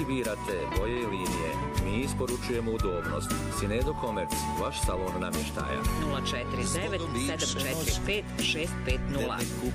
Vi birate boje i linije, mi isporučujemo udobnost. Sinedo Commerce, vaš salon namještaja. 049 745 650.